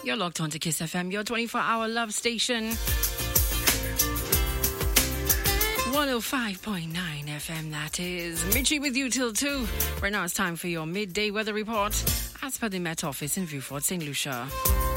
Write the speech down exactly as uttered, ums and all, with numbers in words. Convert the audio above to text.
You're locked on to Kiss F M, your twenty-four hour love station. one oh five point nine F M, that is. Mitchie with you till two. Right now it's time for your midday weather report as per the Met Office in Vieux Fort, Saint Lucia.